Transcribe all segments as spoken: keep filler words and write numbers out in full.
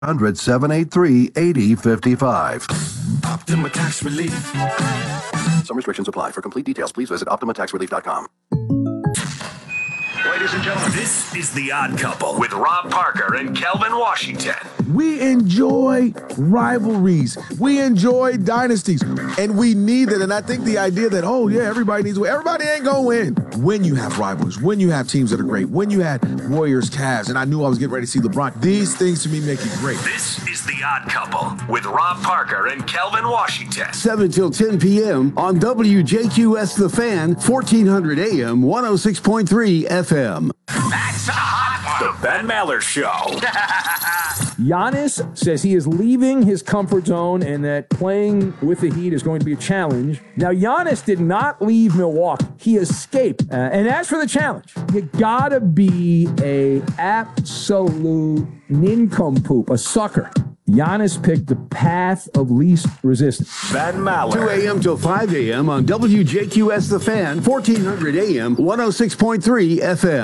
hundred, seven eight three, eight zero five five. Optima Tax Relief. Some restrictions apply. For complete details, please visit optima tax relief dot com. Ladies and gentlemen, this is The Odd Couple with Rob Parker and Kelvin Washington. We enjoy rivalries. We enjoy dynasties. And we need it. And I think the idea that, oh, yeah, everybody needs to win. Everybody ain't going to win. When you have rivalries, when you have teams that are great, when you had Warriors, Cavs, and I knew I was getting ready to see LeBron, these things to me make it great. This is The Odd Couple with Rob Parker and Kelvin Washington. seven till ten p.m. on W J Q S The Fan, fourteen hundred A M, one oh six point three F M. That's a hot one. The Ben Maller Show. Giannis says he is leaving his comfort zone and that playing with the Heat is going to be a challenge. Now, Giannis did not leave Milwaukee. He escaped. Uh, and as for the challenge, you gotta be a absolute nincompoop, a sucker. Giannis picked the path of least resistance. Ben Maller. two a.m. till five a.m. on W J Q S The Fan, fourteen hundred A M, one oh six point three F M.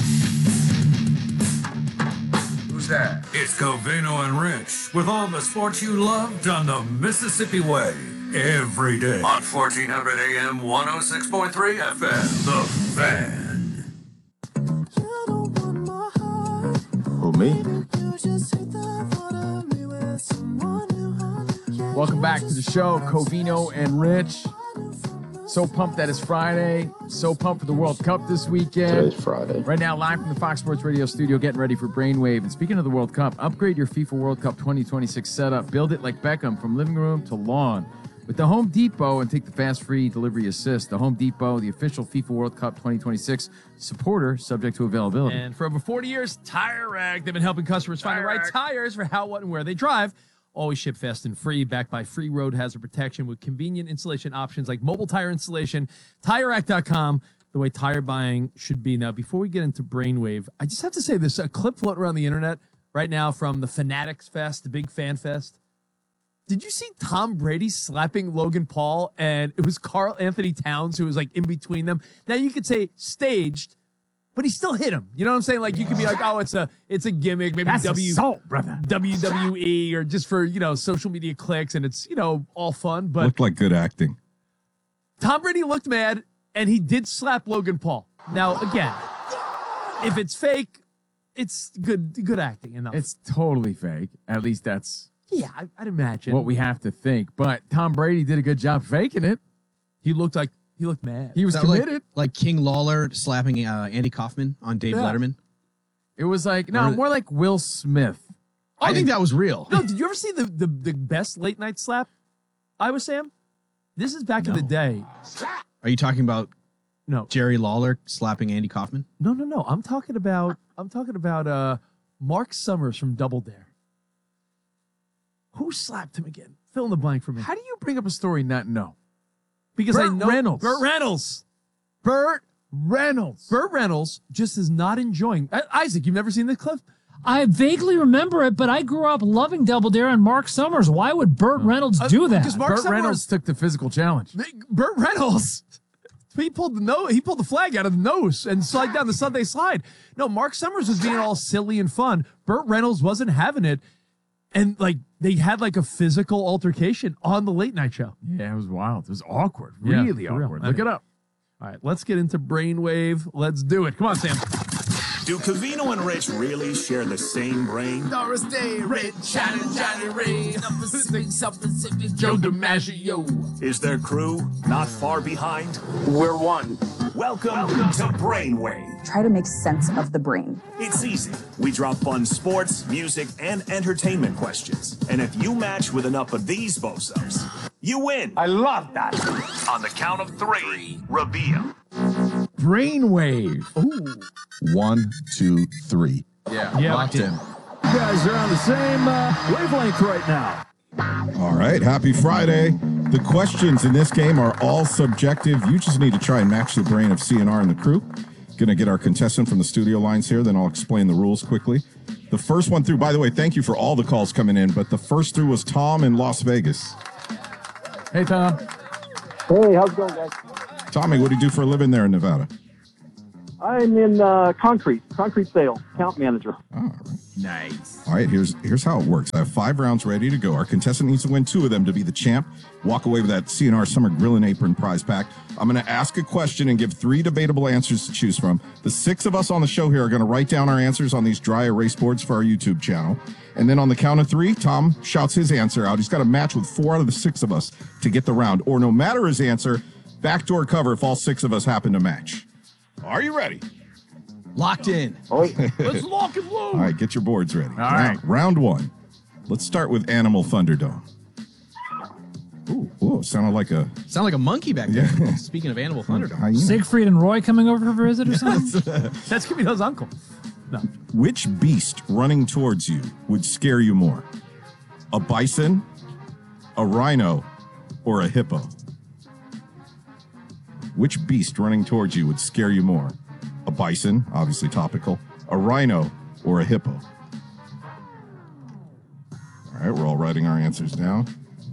That. It's Covino and Rich with all the sports you love done the Mississippi way every day on fourteen hundred A M, one oh six point three F M. The Fan. Who, me? Welcome back to the show, Covino and Rich. So pumped that it's Friday. So pumped for the World Cup this weekend. Today's Friday. Right now, live from the Fox Sports Radio studio, getting ready for Brainwave. And speaking of the World Cup, upgrade your FIFA World Cup twenty twenty-six setup. Build it like Beckham from living room to lawn. With the Home Depot and take the fast free delivery assist. The Home Depot, the official FIFA World Cup twenty twenty-six supporter, subject to availability. And for over forty years, Tire Rack, they've been helping customers find the right tires for how, what, and where they drive. Always ship fast and free, backed by free road hazard protection with convenient installation options like mobile tire installation. Tire Rack dot com, the way tire buying should be. Now, before we get into Brainwave, I just have to say this, a clip floating around the internet right now from the Fanatics Fest, the big fan fest. Did you see Tom Brady slapping Logan Paul? And it was Karl Anthony Towns who was like in between them. Now, you could say staged, but he still hit him. You know what I'm saying? Like, you could be like, oh, it's a it's a gimmick, maybe That's W assault, brother. W W E or just for, you know, social media clicks, and it's, you know, all fun. But looked like good acting. Tom Brady looked mad, and he did slap Logan Paul. Now, again, if it's fake, it's good good acting enough. It's totally fake. At least that's yeah, I, I'd imagine what we have to think. But Tom Brady did a good job faking it. He looked like he looked mad. He was That committed. Like, like King Lawler slapping uh, Andy Kaufman on Dave Yeah. Letterman. It was like, no, Or- more like Will Smith. I think that was real. No, did you ever see the, the, the best late night slap? Iowa Sam? This is back in the day. Are you talking about No. Jerry Lawler slapping Andy Kaufman? No, no, no. I'm talking about I'm talking about uh, Mark Summers from Double Dare. Who slapped him again? Fill in the blank for me. How do you bring up a story and not know? Because Burt I know Reynolds. Burt Reynolds. Burt Reynolds. Burt Reynolds just is not enjoying. I- Isaac, you've never seen this clip? I vaguely remember it, but I grew up loving Double Dare and Mark Summers. Why would Burt Reynolds do that? Because Mark Burt Summers, Reynolds took the physical challenge. Burt Reynolds, he pulled the no, he pulled the flag out of the nose and slid down the Sunday slide. No, Mark Summers was being all silly and fun. Burt Reynolds wasn't having it, and like they had like a physical altercation on the late night show. Yeah, it was wild. It was awkward. Yeah, Really for real. awkward. I Look know. it up. All right, let's get into Brainwave. Let's do it. Come on, Sam. Do Covino and Rich really share the same brain? Doris Day, Red, Johnny, Johnny Ray, Pacific, South Pacific, Joe DiMaggio. Is their crew not far behind? We're one. Welcome, Welcome to Brainwave. Try to make sense of the brain. It's easy. We drop fun sports, music, and entertainment questions. And if you match with enough of these bosos, you win. I love that. On the count of three, reveal. Brainwave. Ooh. One, two, three. Yeah, Yeah. locked in. You guys are on the same uh, wavelength right now. All right, happy Friday. The questions in this game are all subjective. You just need to try and match the brain of C N R and the crew. Gonna get our contestant from the studio lines here, then I'll explain the rules quickly. The first one through, by the way, thank you for all the calls coming in, but the first through was Tom in Las Vegas. Hey, Tom. Hey, how's it going, guys? Tommy, what do you do for a living there in Nevada? I'm in uh, concrete, concrete sale, account manager. All right. Nice. All right, here's here's how it works. I have five rounds ready to go. Our contestant needs to win two of them to be the champ. Walk away with that C N R Summer Grill and Apron prize pack. I'm going to ask a question and give three debatable answers to choose from. The six of us on the show here are going to write down our answers on these dry erase boards for our YouTube channel. And then on the count of three, Tom shouts his answer out. He's got to match with four out of the six of us to get the round. Or no matter his answer, backdoor cover if all six of us happen to match. Are you ready? Locked in. Let's lock and load. All right, get your boards ready. All right. Round, round one. Let's start with Animal Thunderdome. Ooh, ooh, sounded like a... Sound like a monkey back there. Speaking of Animal Thunderdome. hyena. Siegfried and Roy coming over for a visit or something? That's Camino's uncle. No. Which beast running towards you would scare you more? A bison, a rhino, or a hippo? Which beast running towards you would scare you more? A bison, obviously topical, a rhino, or a hippo? All right, we're all writing our answers down.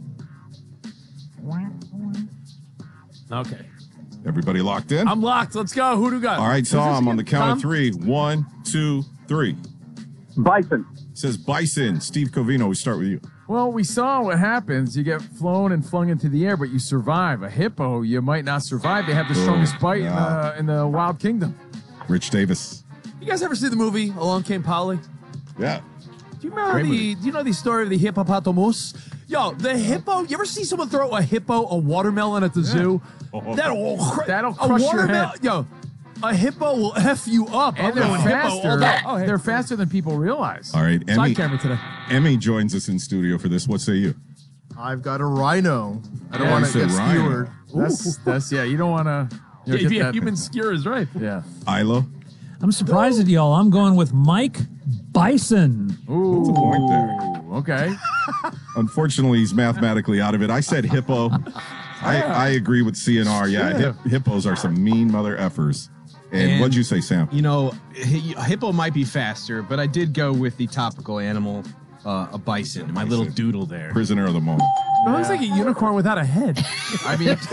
Okay. Everybody locked in? I'm locked. Let's go. Who do we got? All right, Who's this Tom, on the again? count Tom? of three. One, two, three. Bison. Says bison. Steve Covino, we start with you. Well, we saw what happens. You get flown and flung into the air, but you survive. A hippo, you might not survive. They have the Oh, strongest bite yeah. in, the, in the Wild Kingdom. Rich Davis. You guys ever see the movie Along Came Polly? Yeah. Do you remember Great the? movie. Do you know the story of the hippopotamus? Yo, the hippo. You ever see someone throw a hippo a watermelon at the zoo? Oh. That'll cr- That'll a crush your watermelon- head. Yo, a hippo will f you up. And I'm they're going hippo faster. all day. Oh, hey. They're faster than people realize. All right, Emmy. Side camera today. Emmy joins us in studio for this. What say you? I've got a rhino. I don't Yeah, want you to get said rhino. skewered. That's, that's, yeah, you don't want to. Yeah, yeah, human skewer is right. Yeah. Ilo? I'm surprised at y'all. I'm going with Mike Bison. Ooh. That's a point there. Okay. Unfortunately, he's mathematically out of it. I said hippo. I, I agree with C N R. Yeah, Yeah. hip, hippos are some mean mother effers. And, And- what'd you say, Sam? You know, hi- a hippo might be faster, but I did go with the topical animal, uh, a bison. My little doodle there. Prisoner of the moment. It looks like a unicorn without a head. I mean, it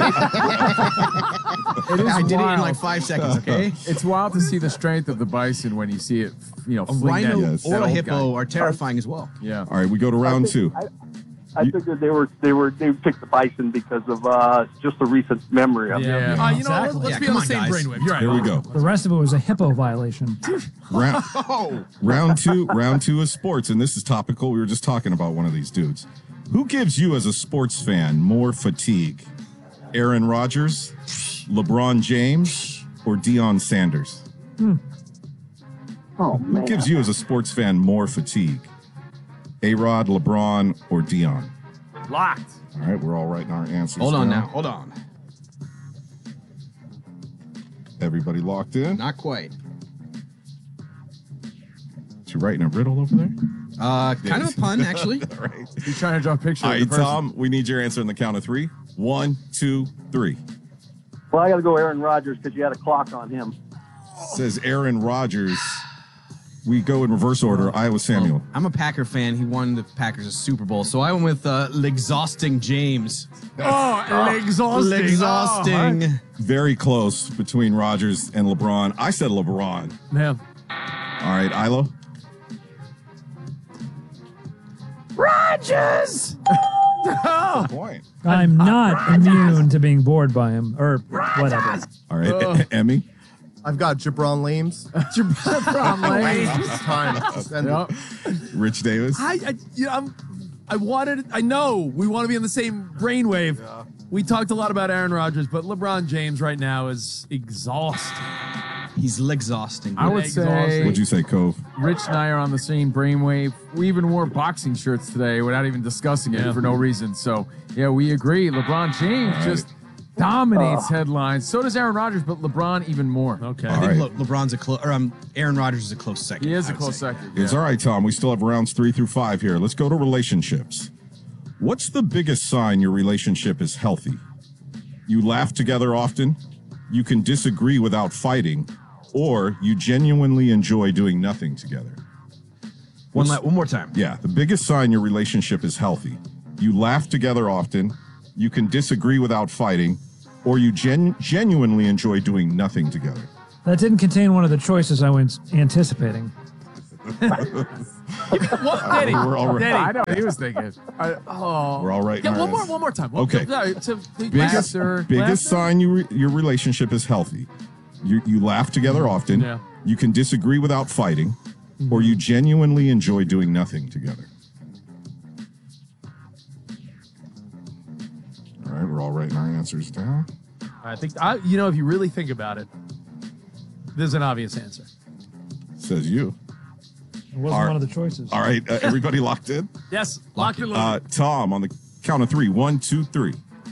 is I did it in wild. like five seconds, okay? It's wild to see the strength of the bison when you see it, you know, A fling rhino that, Yes. that or a old hippo guy. are terrifying as well. Yeah. All right, we go to round two. I, I figured they were they were they picked the bison because of uh, just a recent memory of Yeah. it. Uh, you know, Exactly. let's, let's Yeah, be come on the on, same guys. brainwave. You're right. Here we go. The rest of it was a hippo violation. Round, round two, round two is sports, and this is topical. We were just talking about one of these dudes. Who gives you, as a sports fan, more fatigue? Aaron Rodgers, LeBron James, or Deion Sanders? Oh Who man. gives you, as a sports fan, more fatigue? A-Rod, LeBron, or Deion? Locked. All right, we're all writing our answers. Hold on down. now. Hold on. Everybody locked in? Not quite. You writing a riddle over there? Uh, kind of a pun, actually. All right. He's trying to draw a picture All of the right, person. Tom, we need your answer on the count of three. One, two, three. Well, I got to go Aaron Rodgers because you had a clock on him. Says Aaron Rodgers. We go in reverse order. Iowa Samuel. I'm a Packer fan. He won the Packers a Super Bowl, so I went with uh, L'exhausting James. Oh, exhausting. L'exhausting. Oh, Very close between Rodgers and LeBron. I said LeBron. man. All right, Ilo. Rodgers. Good point. I'm not immune to being bored by him or whatever. All right, Emmy. I've got Jabron Lames. Jabron Lames. It's time. Just end it. Yep. Rich Davis. I, I, you know, I'm, I wanted. I know we want to be on the same brainwave. We talked a lot about Aaron Rodgers, but LeBron James right now is exhausted. He's l'exhausting. I would Exhausting. say What'd you say, Cove? Rich and I are on the same brainwave. We even wore boxing shirts today without even discussing it Yeah. for no reason. So, yeah, we agree. LeBron James just dominates headlines. So does Aaron Rodgers, but LeBron even more. Okay. I think Le- LeBron's a close, or um, Aaron Rodgers is a close second. He is I a would close say. second. It's all right, Tom. We still have rounds three through five here. Let's go to relationships. What's the biggest sign your relationship is healthy? You laugh together often, you can disagree without fighting, or you genuinely enjoy doing nothing together. One, la- one more time. Yeah, the biggest sign your relationship is healthy. You laugh together often, you can disagree without fighting, or you gen- genuinely enjoy doing nothing together. That didn't contain one of the choices I was anticipating. What, Uh, Danny? we're all right. Danny. I know what he was thinking. I, oh. We're all right. Yeah, in our one more, heads. one more time. One- Okay. Sorry, to, to, Biggest, Laughter. biggest Laughter? sign you re- your relationship is healthy. You you laugh together often. Yeah. You can disagree without fighting, or you genuinely enjoy doing nothing together. All right, we're all writing our answers down. I think I, you know, if you really think about it, there's an obvious answer. Says you. It wasn't All one of the choices. All right, uh, everybody locked in. Yes, locked and loaded. Uh, Tom, on the count of three. One, two, three.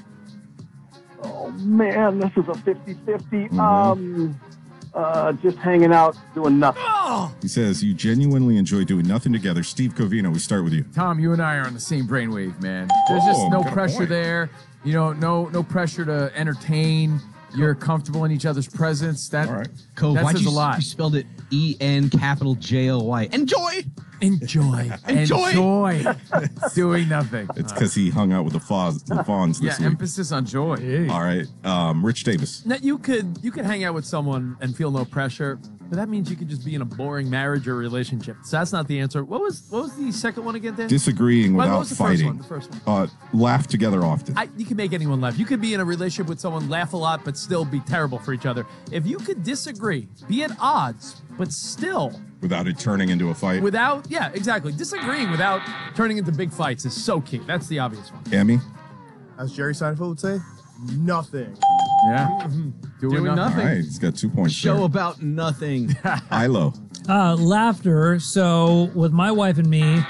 Oh man, this is a fifty-fifty. Mm-hmm. Um, uh, just hanging out, doing nothing. Oh, He says you genuinely enjoy doing nothing together. Steve Covino, we start with you. Tom, you and I are on the same brainwave, man. There's just Oh, no got a pressure point. there. You know, no no pressure to entertain. You're comfortable in each other's presence. That All right. Cove, that why'd says you, a lot. you spelled it E N capital J O Y. Enjoy. enjoy. Enjoy. Enjoy doing nothing. It's because he hung out with the Fawns, the Fawns Yeah, this week. emphasis on joy. All right, um, Rich Davis. Now, you could you could hang out with someone and feel no pressure, but that means you could just be in a boring marriage or relationship. So that's not the answer. What was what was the second one again, Dan? Disagreeing What without was the first fighting. one? The first one. Uh, laugh together often. I, you can make anyone laugh. You could be in a relationship with someone, laugh a lot, but still be terrible for each other. If you could disagree, be at odds, but still without it turning into a fight. without, yeah, exactly. Disagreeing without turning into big fights is so key. That's the obvious one. Emmy. As Jerry Seinfeld would say, nothing. Yeah. Doing, Doing nothing. nothing. All right, he's got two points Show there. about nothing. Ilo. Uh, laughter. So with my wife and me,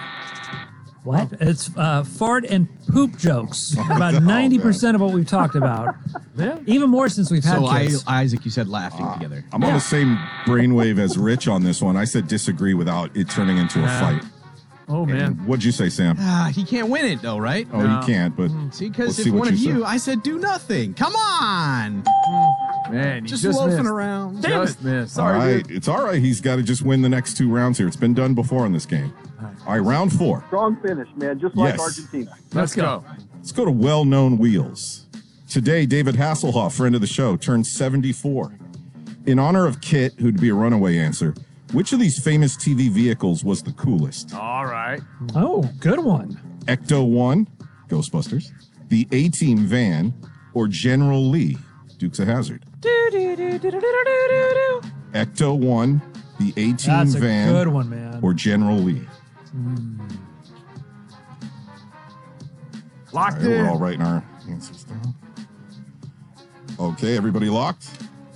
what? It's uh, fart and poop jokes. About ninety percent of what we've talked about. Yeah. Even more since we've had So, I, kids. Isaac, you said laughing together. I'm on the same brainwave as Rich on this one. I said disagree without it turning into a Yeah. fight. Oh man. What'd you say, Sam? Ah, he can't win it though, right? Oh, No. you can't, but See, let's because see if what one of you you, said. I said do nothing. Come on. Man, you Just, just, loafing missed. around. Damn Just it. missed. All right, it's all right. He's got to just win the next two rounds here. It's been done before in this game. All right, round four. Strong finish, man, just like Yes. Argentina. Let's go. Let's go to well-known wheels. Today, David Hasselhoff, friend of the show, turned seventy-four. In honor of Kit, who'd be a runaway answer, which of these famous T V vehicles was the coolest? All right. Oh, good one. Ecto one, Ghostbusters, the A-Team van, or General Lee, Dukes of Hazzard? Ecto one, the A-Team That's a van, good one, man. or General Lee? All Locked right, we're in. all writing our answers down. Okay, everybody locked?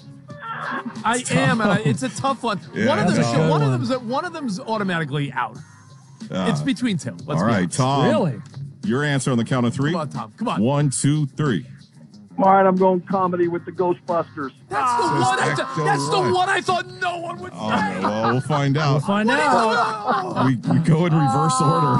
I am, and I, it's a tough one. Yeah, one of them, it's a should- good one of one. them's one of them's automatically out. Uh, It's between two. Let's all be right, honest. Tom. Really? Your answer on the count of three. Come on, Tom. Come on. One, two, three. All right, I'm going comedy with the Ghostbusters. That's the Says one. I, Ecto that's the one. one I thought no one would say. Oh, no, well, we'll find out. We'll find out. we, we go in reverse order.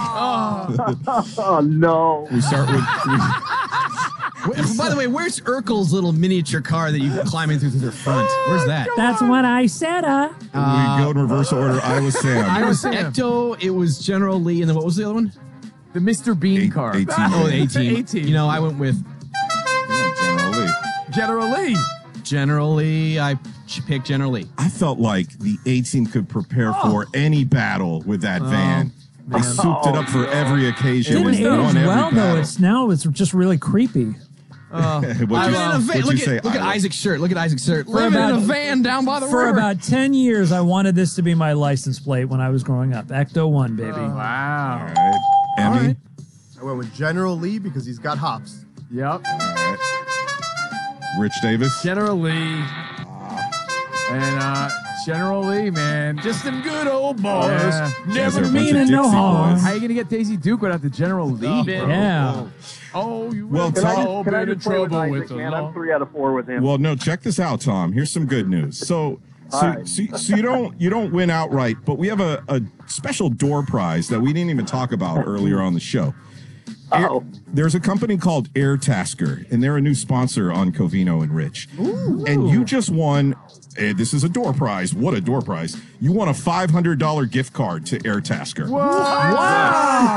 Oh no! We start with. We, Wait, by the way, where's Urkel's little miniature car that you climb in through the front? Where's that? That's what I said, uh. we go in reverse order. I was Sam. I It was Sam. Ecto, it was General Lee, and then what was the other one? The Mister Bean Eight- car. eighteen. Oh, the A-Team. A-Team. You know, I went with General Lee. General Lee. General Lee. I ch- picked General Lee. I felt like the A-Team could prepare for any battle with that van. They souped it up for every occasion. Didn't and age won every well, though. battle. It's now it's just really creepy. What'd you, I'm in a van. what'd Look you say? at, look at Ila? Isaac's shirt. Look at Isaac's shirt. For Living in a about- van down by the For river. about ten years, I wanted this to be my license plate when I was growing up. Ecto one, baby. Wow. All right. Emmy? All right. I went with General Lee because he's got hops. Yep. All right. Rich Davis? General Lee. And uh, General Lee, man. Just them good old boys. Yeah. Guys Never are a bunch mean of and no Dixie harm. boys. How you gonna get Daisy Duke without the General Lee? bro? Yeah. Oh, you Well, were Can I Tom- just, can I been in just play with trouble Isaac, with the man? law. I'm three out of four with him. Well, no, check this out, Tom. Here's some good news. So, so, All right. so, so you don't you don't win outright, but we have a, a special door prize that we didn't even talk about earlier on the show. Air- Uh-oh. there's a company called AirTasker, and they're a new sponsor on Covino and Rich. And you just won. eh, this is a door prize. What a door prize! You won a five hundred dollars gift card to AirTasker.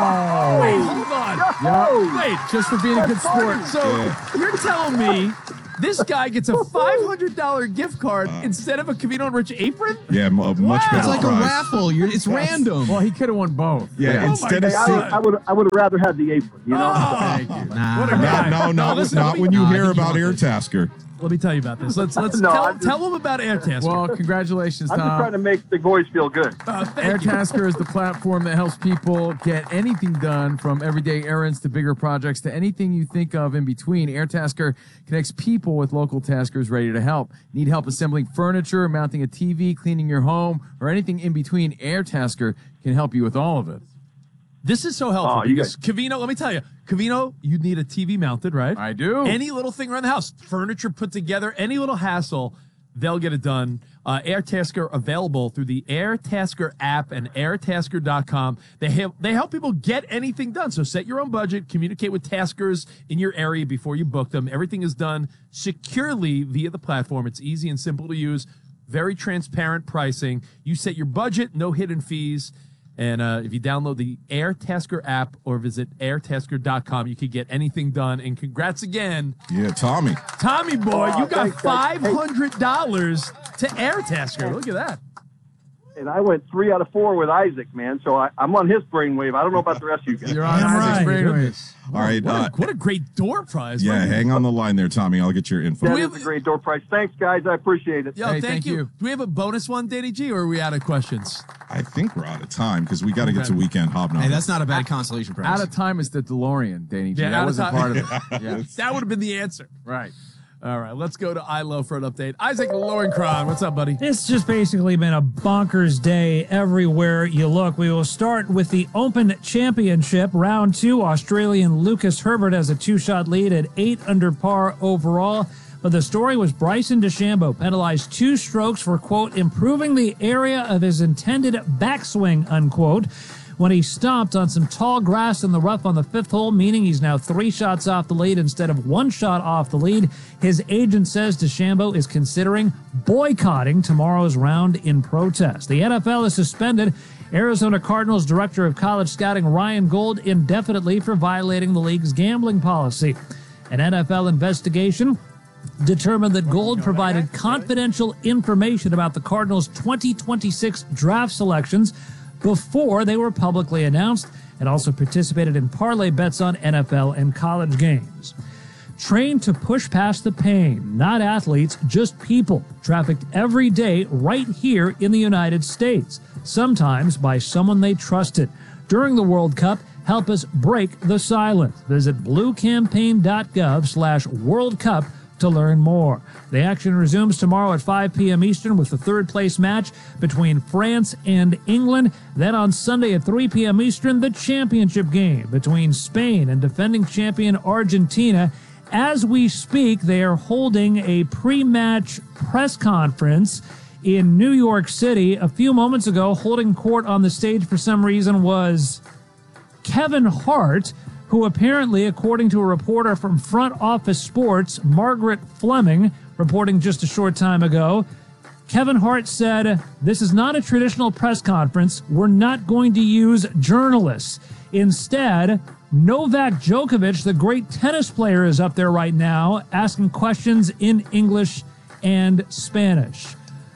Wait, hold on. Wait, Just for being a good sport. so you're telling me This guy gets a five hundred dollars gift card instead of a Covino and Rich apron? Yeah, m- a much better It's like prize. a raffle. You're, it's random. Well, he could have won both. Yeah, Oh instead my of God. see- I would I would have rather had the apron. You know. Thank you. Nah. What a no, guy. no, no, listen, not let me- when you No, I hear think you about want this. AirTasker. Let me tell you about this. Let's let's No, tell, I'm just- tell him about AirTasker. Well, congratulations, I'm just Tom. trying to make the boys feel good. Uh, thank you. AirTasker is the platform that helps people get anything done, from everyday errands to bigger projects to anything you think of in between. AirTasker connects people with local taskers ready to help. Need help assembling furniture, mounting a T V, cleaning your home, or anything in between? AirTasker can help you with all of it. This is so helpful Oh, you because Covino, let me tell you, Covino, you need a T V mounted, right? I do. Any little thing around the house, furniture put together, any little hassle, they'll get it done. Uh, AirTasker available through the AirTasker app and airtasker dot com. They help, they help people get anything done. So set your own budget, communicate with taskers in your area before you book them. Everything is done securely via the platform. It's easy and simple to use, very transparent pricing. You set your budget, no hidden fees. And uh, if you download the AirTasker app or visit airtasker dot com, you can get anything done. And congrats again, Yeah, Tommy. Tommy boy, Oh, you got thanks, guys. five hundred dollars to AirTasker. Look at that. And I went three out of four with Isaac, man. So I, I'm on his brainwave. I don't know about the rest of you guys. You're on Damn Isaac's right. brainwaves. All right. What, Uh, a, what a great door prize. yeah, What a- hang on the line there, Tommy. I'll get your info. That we is have- a great door prize. Thanks, guys. I appreciate it. Yo, Hey, thank, thank you. you. Do we have a bonus one, Danny G, or are we out of questions? I think we're out of time because we got to get to Okay. weekend hobnob. Hey, that's not a bad consolation prize. Out of time is the DeLorean, Danny G. Yeah, that out of wasn't time. part of it. Yeah. That would have been the answer. Right. All right, let's go to I Love for an update. Isaac Lowenkron, what's up, buddy? It's just basically been a bonkers day everywhere you look. We will start with the Open Championship. Round two, Australian Lucas Herbert has a two-shot lead at eight under par overall. But the story was Bryson DeChambeau penalized two strokes for, quote, improving the area of his intended backswing, unquote, when he stomped on some tall grass in the rough on the fifth hole, meaning he's now three shots off the lead instead of one shot off the lead. His agent says DeChambeau is considering boycotting tomorrow's round in protest. The N F L has suspended Arizona Cardinals Director of College Scouting Ryan Gold indefinitely for violating the league's gambling policy. An N F L investigation determined that Gold provided confidential information about the Cardinals' twenty twenty-six draft selections before they were publicly announced, and also participated in parlay bets on N F L and college games. Trained to push past the pain, not athletes, just people, trafficked every day right here in the United States, sometimes by someone they trusted. During the World Cup, help us break the silence. Visit bluecampaign.gov slash World Cup to learn more. The action resumes tomorrow at five p.m. Eastern with the third place match between France and England. Then on Sunday at three p.m. Eastern, the championship game between Spain and defending champion Argentina. As we speak, they are holding a pre-match press conference in New York City. A few moments ago, holding court on the stage for some reason was Kevin Hart, who apparently, according to a reporter from Front Office Sports, Margaret Fleming, reporting just a short time ago, Kevin Hart said, "This is not a traditional press conference. We're not going to use journalists. Instead, Novak Djokovic, the great tennis player, is up there right now asking questions in English and Spanish."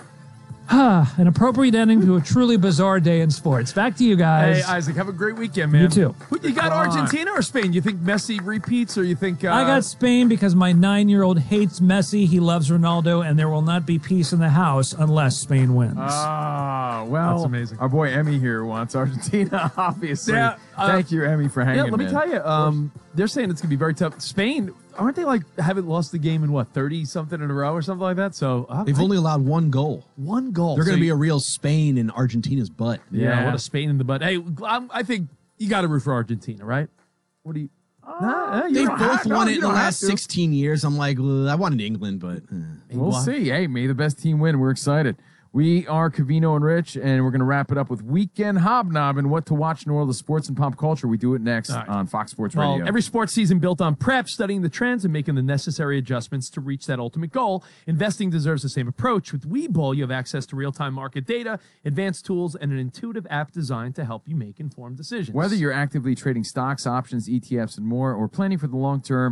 An appropriate ending to a truly bizarre day in sports. Back to you guys. Hey, Isaac, have a great weekend, man. You too. Who, you got Come on. Argentina or Spain? You think Messi repeats, or you think... Uh, I got Spain because my nine-year-old hates Messi. He loves Ronaldo, and there will not be peace in the house unless Spain wins. Ah, well, That's amazing. Our boy Emmy here wants Argentina, obviously. Yeah, uh, Thank you, Emmy, for hanging. Yeah, let me man. tell you, um, they're saying it's going to be very tough. Spain, aren't they like, haven't lost the game in what, thirty-something in a row or something like that? So uh, They've I- only allowed one goal. One goal. They're going So to be you- a real Spain in Argentina's butt. Yeah, what a Spain in the butt. Hey, I'm, I think you got to root for Argentina, right? What do you... Nah, eh, you They've don't both have- no, won it you in the don't have last to. sixteen years. I'm like, "Ugh, I wanted England, but eh." We'll see. Hey, may the best team win. We're excited. We are Covino and Rich, and we're going to wrap it up with Weekend Hobnob and what to watch in the world of sports and pop culture. We do it next All right. on Fox Sports Well, Radio. every sports season built on prep, studying the trends, and making the necessary adjustments to reach that ultimate goal. Investing deserves the same approach. With Webull, you have access to real-time market data, advanced tools, and an intuitive app designed to help you make informed decisions. Whether you're actively trading stocks, options, E T Fs, and more, or planning for the long term,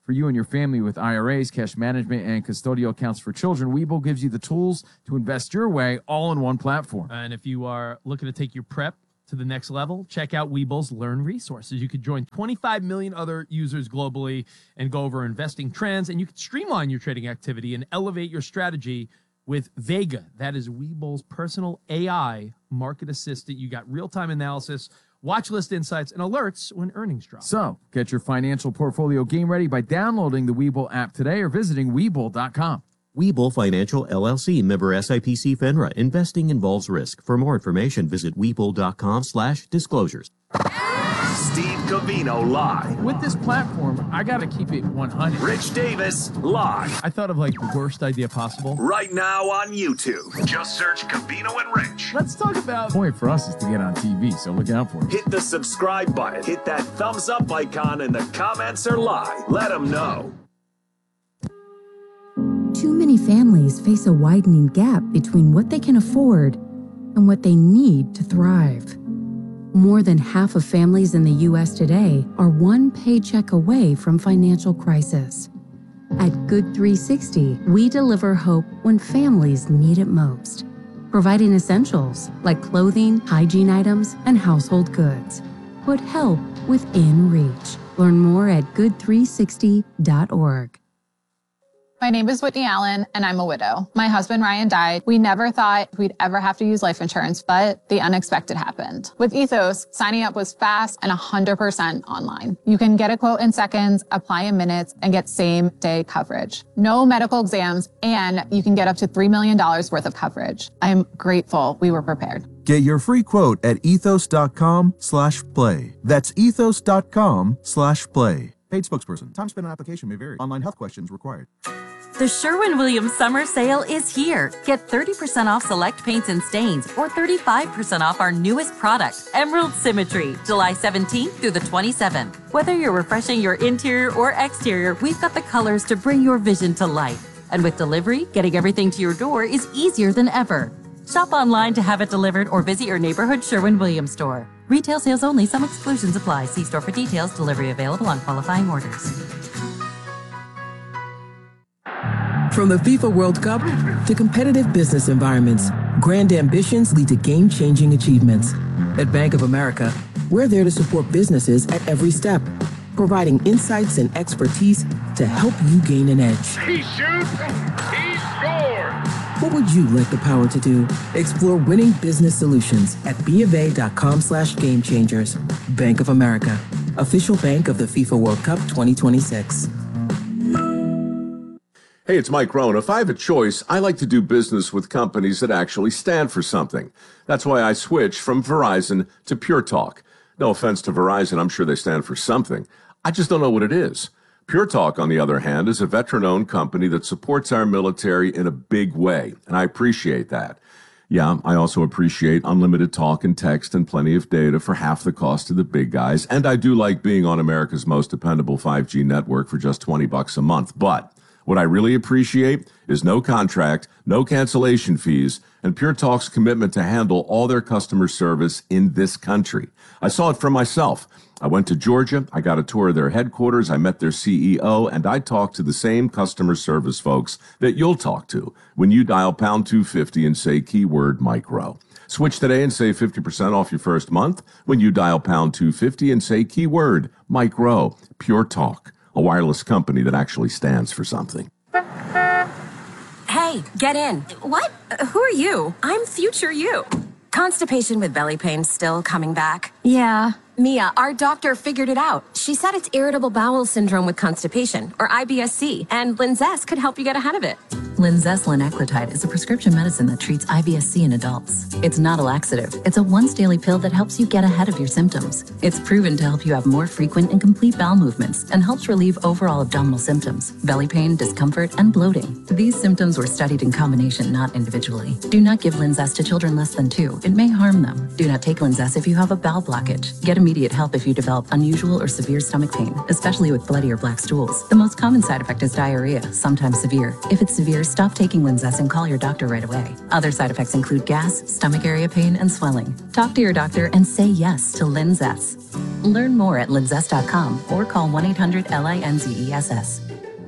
for you and your family with I R As, cash management, and custodial accounts for children. Webull gives you the tools to invest your way all in one platform. And if you are looking to take your prep to the next level, check out Webull's Learn Resources. You could join twenty-five million other users globally and go over investing trends, and you could streamline your trading activity and elevate your strategy with Vega. That is Webull's personal A I market assistant. You got real-time analysis, watch list insights, and alerts when earnings drop. So, get your financial portfolio game ready by downloading the Webull app today or visiting Webull dot com. Webull Financial, L L C, member S I P C FINRA. Investing involves risk. For more information, visit Webull dot com slash disclosures. Steve Covino live. With this platform, I got to keep it one hundred. Rich Davis live. I thought of like the worst idea possible. Right now on YouTube. Just search Covino and Rich. Let's talk about... The point for us is to get on T V, so look out for it. Hit the subscribe button. Hit that thumbs up icon, and the comments are live. Let them know. Too many families face a widening gap between what they can afford and what they need to thrive. More than half of families in the U S today are one paycheck away from financial crisis. At Good three sixty, we deliver hope when families need it most, providing essentials like clothing, hygiene items, and household goods. Put help within reach. Learn more at good three sixty dot org. My name is Whitney Allen, and I'm a widow. My husband, Ryan, died. We never thought we'd ever have to use life insurance, but the unexpected happened. With Ethos, signing up was fast and one hundred percent online. You can get a quote in seconds, apply in minutes, and get same-day coverage. No medical exams, and you can get up to three million dollars worth of coverage. I'm grateful we were prepared. Get your free quote at ethos dot com slash play. That's ethos dot com slash play. Paid spokesperson. Time spent on application may vary. Online health questions required. The Sherwin-Williams Summer Sale is here. Get thirty percent off select paints and stains or thirty-five percent off our newest product, Emerald Symmetry, July seventeenth through the twenty-seventh. Whether you're refreshing your interior or exterior, we've got the colors to bring your vision to life. And with delivery, getting everything to your door is easier than ever. Shop online to have it delivered or visit your neighborhood Sherwin-Williams store. Retail sales only. Some exclusions apply. See store for details. Delivery available on qualifying orders. From the FIFA World Cup to competitive business environments, grand ambitions lead to game-changing achievements. At Bank of America, we're there to support businesses at every step, providing insights and expertise to help you gain an edge. He shoots, he scores! What would you like the power to do? Explore winning business solutions at bofa dot com slash game changers. Bank of America, official bank of the FIFA World Cup twenty twenty-six. Hey, it's Mike Rohn. If I have a choice, I like to do business with companies that actually stand for something. That's why I switched from Verizon to Pure Talk. No offense to Verizon, I'm sure they stand for something. I just don't know what it is. Pure Talk, on the other hand, is a veteran-owned company that supports our military in a big way, and I appreciate that. Yeah, I also appreciate unlimited talk and text and plenty of data for half the cost of the big guys, and I do like being on America's most dependable five G network for just twenty bucks a month, but what I really appreciate is no contract, no cancellation fees, and Pure Talk's commitment to handle all their customer service in this country. I saw it for myself. I went to Georgia, I got a tour of their headquarters, I met their C E O, and I talked to the same customer service folks that you'll talk to when you dial pound two fifty and say keyword micro. Switch today and save fifty percent off your first month when you dial pound two fifty and say keyword micro. Pure Talk, a wireless company that actually stands for something. Hey, get in. What? Uh, who are you? I'm future you. Constipation with belly pain still coming back? Yeah. Mia, our doctor figured it out. She said it's irritable bowel syndrome with constipation, or I B S C, and Linzess could help you get ahead of it. Linzess linaclotide is a prescription medicine that treats I B S C in adults. It's not a laxative. It's a once-daily pill that helps you get ahead of your symptoms. It's proven to help you have more frequent and complete bowel movements and helps relieve overall abdominal symptoms, belly pain, discomfort, and bloating. These symptoms were studied in combination, not individually. Do not give Linzess to children less than two. It may harm them. Do not take Linzess if you have a bowel blockage. Get immediate immediate help if you develop unusual or severe stomach pain, especially with bloody or black stools. The most common side effect is diarrhea, sometimes severe. If it's severe, stop taking Linzess and call your doctor right away. Other side effects include gas, stomach area pain, and swelling. Talk to your doctor and say yes to Linzess. Learn more at linzess dot com or call one eight hundred L I N Z E S S.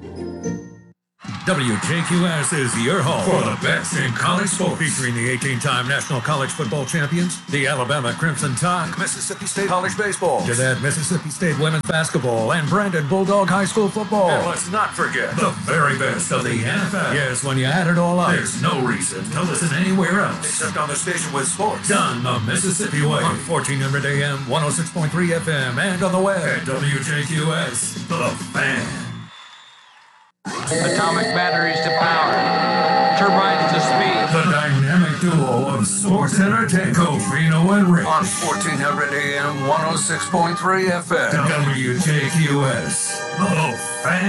W J Q S is your home for the best in college sports, featuring the eighteen-time national college football champions, the Alabama Crimson Tide, Mississippi State College Baseball, to that Mississippi State women's basketball, and Brandon Bulldog High School football. And let's not forget the very best of the N F L. Yes, when you add it all up, there's no reason to listen anywhere else except on the station with sports done the Mississippi way on fourteen hundred A M, one oh six point three F M, and on the web at W J Q S, The Fan. Atomic batteries to power. Turbines to speed. The dynamic duo of sports entertainment, Covino and Rich. On fourteen hundred A M, one oh six point three F M. W J Q S, The Fan.